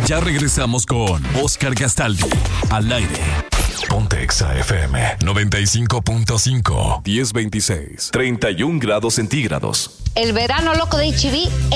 Ya regresamos con Oscar Gastaldi al aire. Ponte Exa FM 95.5 1026 31 grados centígrados. El verano loco de HB